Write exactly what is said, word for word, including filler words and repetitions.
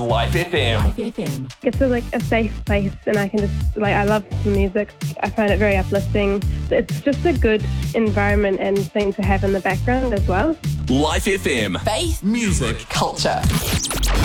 Life F M. It's a, like a safe place, and I can just like I love the music. I find it very uplifting. It's just a good environment and thing to have in the background as well. Life F M. Faith, music, culture.